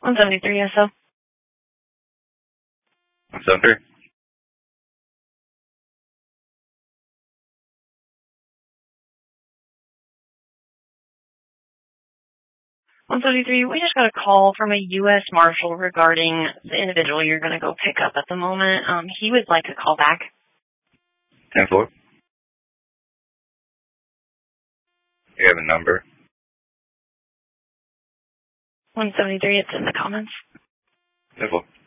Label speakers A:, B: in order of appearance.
A: 173 SO.
B: 173.
A: We just got a call from a U.S. Marshal regarding the individual you're going to go pick up at the moment. He would like to call back.
B: 10-4. You have a number?
A: 173, it's in the comments.
B: 10-4.